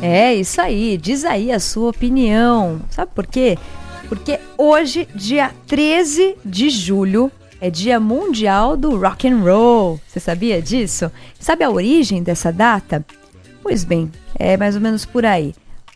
É isso aí, diz aí a sua opinião. Sabe por quê? Porque hoje, dia 13 de julho, é dia mundial do rock and roll. Você sabia disso? Sabe a origem dessa data? Pois bem, é mais ou menos por aí.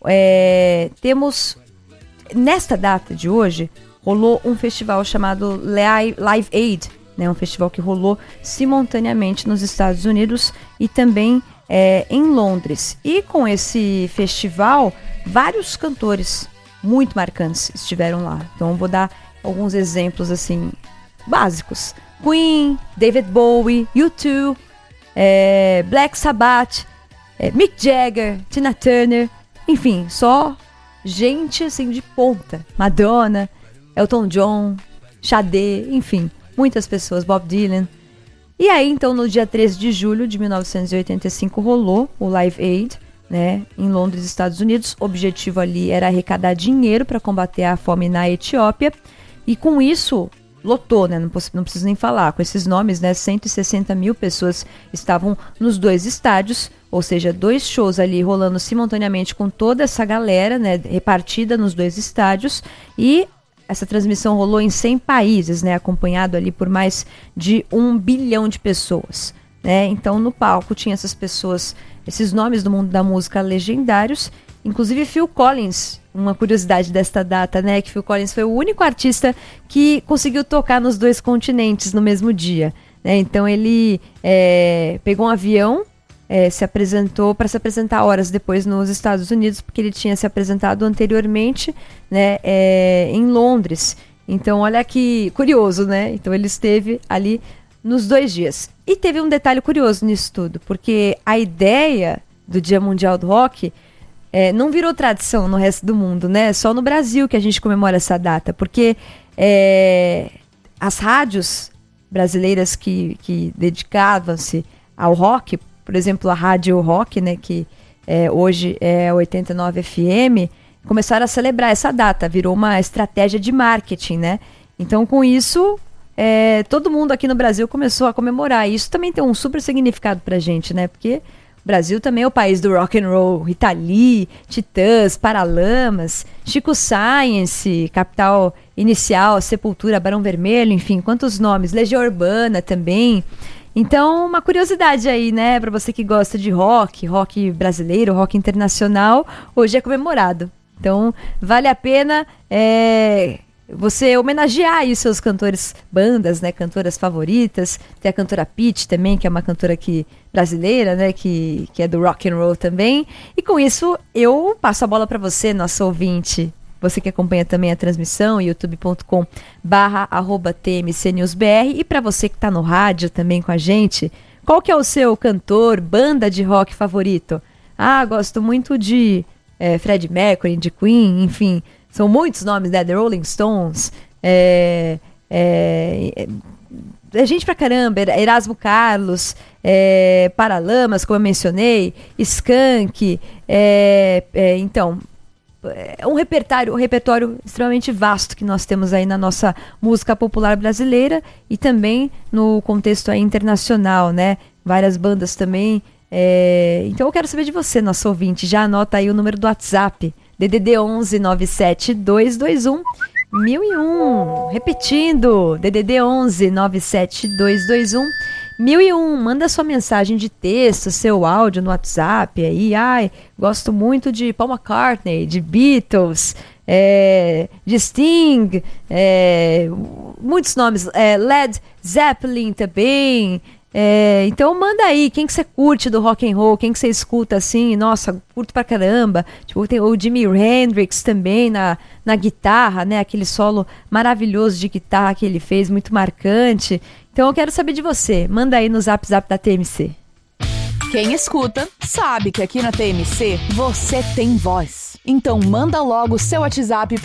Temos, nesta data de hoje, rolou um festival chamado Live Aid, né? Um festival que rolou simultaneamente nos Estados Unidos e também em Londres. E com esse festival, vários cantores muito marcantes estiveram lá. Então eu vou dar alguns exemplos assim básicos. Queen, David Bowie, U2, Black Sabbath, Mick Jagger, Tina Turner, enfim, só gente assim de ponta. Madonna, Elton John, Sade, enfim, muitas pessoas, Bob Dylan. E aí, então, no dia 13 de julho de 1985, rolou o Live Aid, né, em Londres, Estados Unidos. O objetivo ali era arrecadar dinheiro para combater a fome na Etiópia. E com isso, lotou, né, não preciso nem falar. Com esses nomes, né, 160 mil pessoas estavam nos dois estádios, ou seja, 2 shows ali rolando simultaneamente com toda essa galera, né, repartida nos 2 estádios. E essa transmissão rolou em 100 países, né, acompanhado ali por mais de 1 bilhão de pessoas, né? Então no palco tinha essas pessoas, esses nomes do mundo da música legendários, inclusive Phil Collins. Uma curiosidade desta data, né, que Phil Collins foi o único artista que conseguiu tocar nos 2 continentes no mesmo dia, né? Então ele pegou um avião, se apresentou para se apresentar horas depois nos Estados Unidos, porque ele tinha se apresentado anteriormente, né, em Londres. Então olha que curioso, né? Então ele esteve ali nos 2 dias. E teve um detalhe curioso nisso tudo, porque a ideia do Dia Mundial do Rock não virou tradição no resto do mundo, né? Só no Brasil que a gente comemora essa data, porque as rádios brasileiras que dedicavam-se ao rock, por exemplo, a Rádio Rock, né, que hoje é 89 FM, começaram a celebrar essa data, virou uma estratégia de marketing, né? Então, com isso, todo mundo aqui no Brasil começou a comemorar. E isso também tem um super significado pra gente, né? Porque o Brasil também é o país do rock and roll. Rita Lee, Titãs, Paralamas, Chico Science, Capital Inicial, Sepultura, Barão Vermelho, enfim, quantos nomes. Legião Urbana também. Então, uma curiosidade aí, né, para você que gosta de rock brasileiro, rock internacional, hoje é comemorado. Então, vale a pena você homenagear aí seus cantores, bandas, né, cantoras favoritas. Tem a cantora Pitty também, que é uma cantora brasileira, né, que é do rock and roll também. E com isso, eu passo a bola para você, nosso ouvinte. Você que acompanha também a transmissão, youtube.com/TMCNewsBR. E para você que está no rádio também com a gente, qual que é o seu cantor, banda de rock favorito? Ah, gosto muito de Freddie Mercury, de Queen, enfim, são muitos nomes, né? The Rolling Stones, gente pra caramba, Erasmo Carlos, Paralamas, como eu mencionei, Skank, então... um repertório extremamente vasto que nós temos aí na nossa música popular brasileira e também no contexto aí internacional, né? Várias bandas também. Então eu quero saber de você, nosso ouvinte. Já anota aí o número do WhatsApp, DDD 11 97 221 1001. Repetindo, DDD 11 97 221 1001, manda sua mensagem de texto, seu áudio no WhatsApp aí. Ai, gosto muito de Paul McCartney, de Beatles, de Sting, muitos nomes, Led Zeppelin também. Então manda aí, quem que você curte do rock and roll, quem que você escuta assim, nossa, curto pra caramba. Tipo, tem o Jimi Hendrix também na guitarra, né, aquele solo maravilhoso de guitarra que ele fez, muito marcante. Então eu quero saber de você, manda aí no Zap da TMC. Quem escuta sabe que aqui na TMC você tem voz. Então manda logo seu WhatsApp